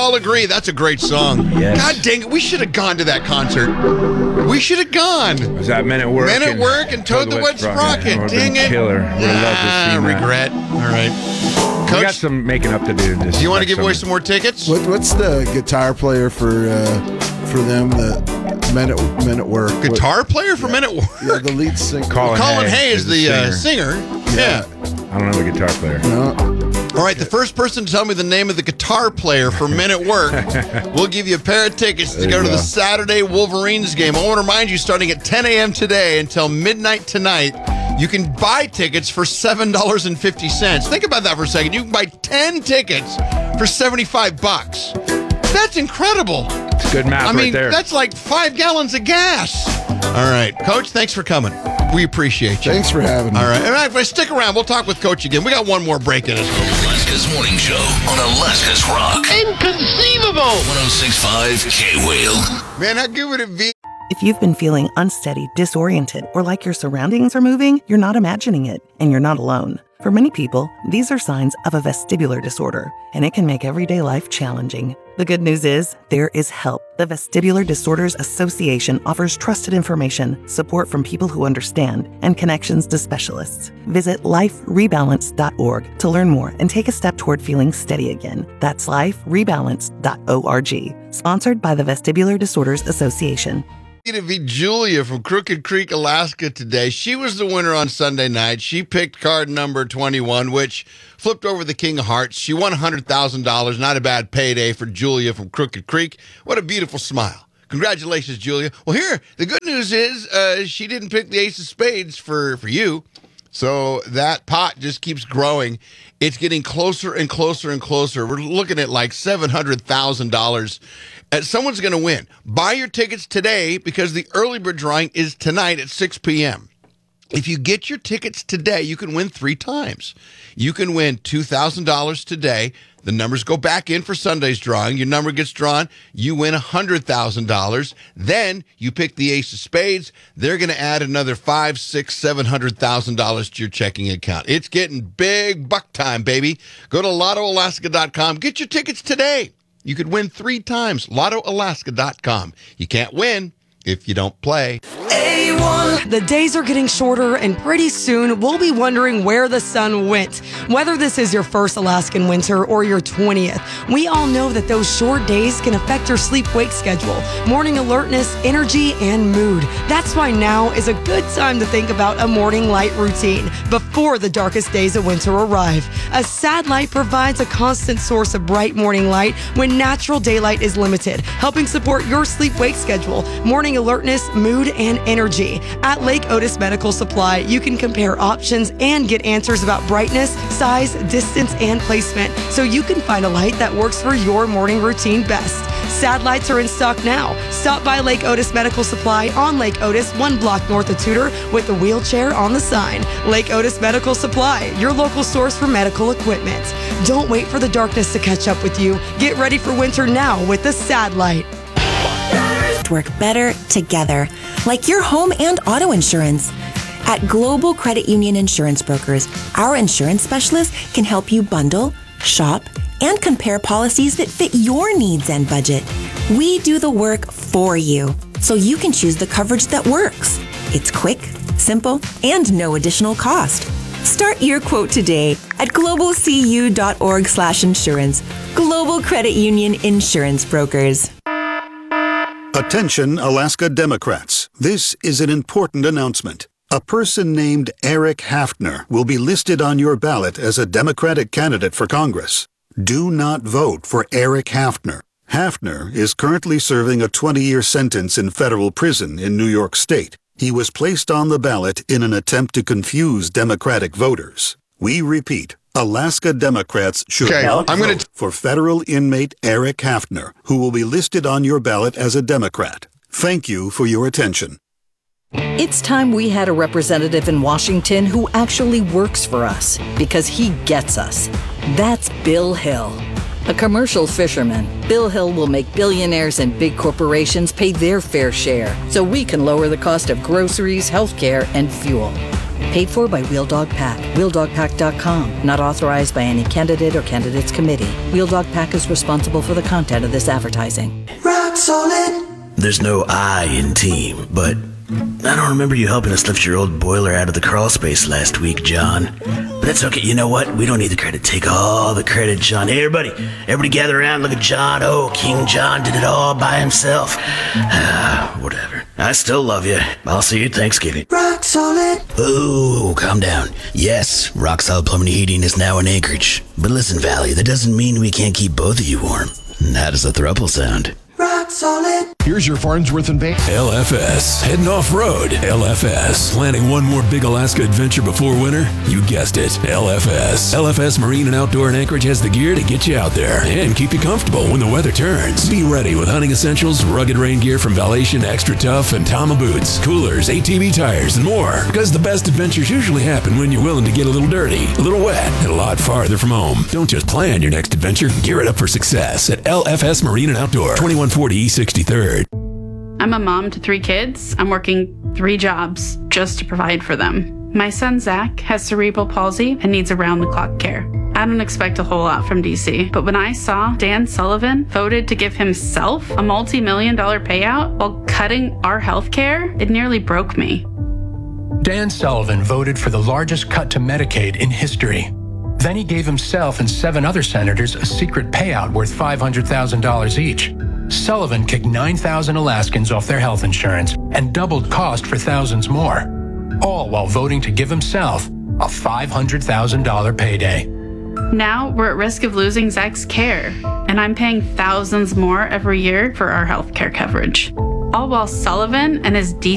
all agree that's a great song. Yes. God dang it, we should have gone to that concert. We should have gone. Was that Men at Work? Men at Work and Toad the Wet Sprocket. Dang it. Killer. Would have loved to see that. Regret. All right. Coach, We got some making up to do. do you want to give away some more tickets? What's the guitar player for them? The Men at Work. Guitar player for Men at Work? Yeah, the lead singer. Colin Hay is the singer. Yeah. I don't know the guitar player. No. All right, the first person to tell me the name of the guitar player for Men at Work, we'll give you a pair of tickets to go to the Saturday Wolverines game. I want to remind you, starting at 10 a.m. today until midnight tonight, you can buy tickets for $7.50. Think about that for a second. You can buy 10 tickets for $75. That's incredible. It's good math right there. That's like 5 gallons of gas. All right, Coach, thanks for coming. We appreciate you. Thanks for having me. All right. In fact, if I stick around, we'll talk with Coach again. We got one more break in us. Alaska's Morning Show on Alaska's Rock. Inconceivable! 106.5 K-Wheel. Man, how good would it be? If you've been feeling unsteady, disoriented, or like your surroundings are moving, you're not imagining it, and you're not alone. For many people, these are signs of a vestibular disorder, and it can make everyday life challenging. The good news is, there is help. The Vestibular Disorders Association offers trusted information, support from people who understand, and connections to specialists. Visit liferebalance.org to learn more and take a step toward feeling steady again. That's liferebalance.org. Sponsored by the Vestibular Disorders Association. To be Julia from Crooked Creek, Alaska today. She was the winner on Sunday night. She picked card number 21, which flipped over the King of Hearts. She won $100,000. Not a bad payday for Julia from Crooked Creek. What a beautiful smile. Congratulations, Julia. Well, here, the good news is she didn't pick the Ace of Spades for you. So that pot just keeps growing. It's getting closer and closer and closer. We're looking at like $700,000. Someone's going to win. Buy your tickets today because the early bird drawing is tonight at 6 p.m. If you get your tickets today, you can win 3 times. You can win $2,000 today. The numbers go back in for Sunday's drawing. Your number gets drawn. You win $100,000. Then you pick the Ace of Spades. They're going to add another $500,000, $600,000, $700,000 to your checking account. It's getting big buck time, baby. Go to LottoAlaska.com. Get your tickets today. You could win 3 times. LottoAlaska.com. You can't win if you don't play. The days are getting shorter, and pretty soon we'll be wondering where the sun went. Whether this is your first Alaskan winter or your 20th, we all know that those short days can affect your sleep-wake schedule, morning alertness, energy, and mood. That's why now is a good time to think about a morning light routine before the darkest days of winter arrive. A sad light provides a constant source of bright morning light when natural daylight is limited, helping support your sleep-wake schedule, morning alertness, mood, and energy. At Lake Otis Medical Supply, you can compare options and get answers about brightness, size, distance, and placement, so you can find a light that works for your morning routine best. Sad lights are in stock now. Stop by Lake Otis Medical Supply on Lake Otis, 1 block north of Tudor, with the wheelchair on the sign. Lake Otis Medical Supply, your local source for medical equipment. Don't wait for the darkness to catch up with you. Get ready for winter now with the Sad Light. Work better together, like your home and auto insurance. At Global Credit Union Insurance Brokers, our insurance specialists can help you bundle, shop, and compare policies that fit your needs and budget. We do the work for you, so you can choose the coverage that works. It's quick, simple, and no additional cost. Start your quote today at globalcu.org/insurance. Global Credit Union Insurance Brokers. Attention, Alaska Democrats. This is an important announcement. A person named Eric Haftner will be listed on your ballot as a Democratic candidate for Congress. Do not vote for Eric Haftner. Haftner is currently serving a 20-year sentence in federal prison in New York State. He was placed on the ballot in an attempt to confuse Democratic voters. We repeat, Alaska Democrats should not vote for federal inmate Eric Haftner, who will be listed on your ballot as a Democrat. Thank you for your attention. It's time we had a representative in Washington who actually works for us, because he gets us. That's Bill Hill. A commercial fisherman, Bill Hill will make billionaires and big corporations pay their fair share so we can lower the cost of groceries, healthcare, and fuel. Paid for by Wheel Dog Pack. WheelDogPack.com. Not authorized by any candidate or candidates committee. Wheel Dog Pack is responsible for the content of this advertising. Rock solid. There's no I in team, but I don't remember you helping us lift your old boiler out of the crawl space last week, John. But that's okay. You know what? We don't need the credit. Take all the credit, John. Hey, everybody gather around. Look at John. Oh, King John did it all by himself. Whatever. I still love you. I'll see you at Thanksgiving. Rock solid. Oh, calm down. Yes, Rock Solid Plumbing and Heating is now in Anchorage. But listen, Valley, that doesn't mean we can't keep both of you warm. How does a throuple sound? Rock solid. Here's your Farnsworth and Bank. LFS. Heading off-road. LFS. Planning one more big Alaska adventure before winter? You guessed it. LFS. LFS Marine and Outdoor in Anchorage has the gear to get you out there and keep you comfortable when the weather turns. Be ready with hunting essentials, rugged rain gear from Valation, Extra Tough, and Tama boots, coolers, ATV tires, and more. Because the best adventures usually happen when you're willing to get a little dirty, a little wet, and a lot farther from home. Don't just plan your next adventure. Gear it up for success at LFS Marine and Outdoor, 2140 East 63rd. I'm a mom to 3 kids. I'm working 3 jobs just to provide for them. My son, Zach, has cerebral palsy and needs around-the-clock care. I don't expect a whole lot from DC, but when I saw Dan Sullivan voted to give himself a multi-million-dollar payout while cutting our health care, it nearly broke me. Dan Sullivan voted for the largest cut to Medicaid in history. Then he gave himself and 7 other senators a secret payout worth $500,000 each. Sullivan kicked 9,000 Alaskans off their health insurance and doubled cost for thousands more, all while voting to give himself a $500,000 payday. Now we're at risk of losing Zach's care, and I'm paying thousands more every year for our health care coverage. All while Sullivan and his DC